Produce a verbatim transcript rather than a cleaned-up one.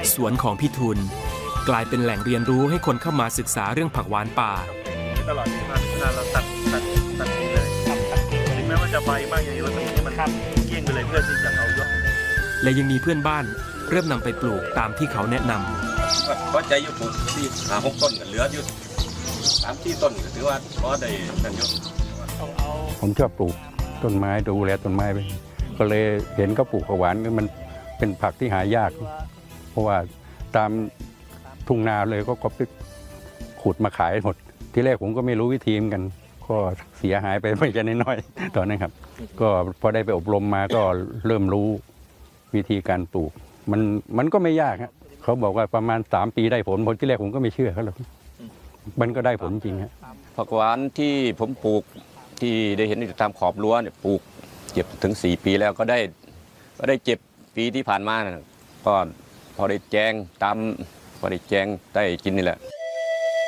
สวนของพี่ทุนกลายเป็นแหล่งเรียนรู้ให้คนเข้ามาศึกษาเรื่องผักหวานป่าตลอดที่ผ่านมาเราตัดตัดตัดทิ้งเลยถึงแม้ว่าจะใบมากอย่างนี้เราต้องให้มันเกี้ยงไปเลยเพื่อที่จะเอายอดและยังมีเพื่อนบ้านเริ่มนำไปปลูกตามที่เขาแนะนำก็ใจอยู่ปลูกที่หาหกต้นเหลืออยู่สามที่ต้นถือว่าพอได้นั่นอยู่ผมชอบปลูกต้นไม้ดูแลต้นไม้ไปก็เลยเห็นเขาปลูกผักหวานมันเป็นผักที่หายากเพราะว่าตามทุ่งนาเลยก็ไปขุดมาขายหมดที่แรกผมก็ไม่รู้วิธีเหมือนกันก็เสียหายไปไม่ใช่น้อยๆตอนนั้นครับก็พอได้ไปอบรมมาก็เริ่มรู้วิธีการปลูกมันมันก็ไม่ยากครับเขาบอกว่าประมาณสามปีได้ผลผลที่แรกผมก็ไม่เชื่อเขาหรอกมันก็ได้ผลจริงครับผักหวานที่ผมปลูกที่ได้เห็นอยู่ตามขอบรั้วเนี่ยปลูกเก็บถึงสี่ปีแล้วก็ได้ก็ได้เจ็บปีที่ผ่านมาก็พอได้แจงตามพอได้แจงได้กินนี่แหละ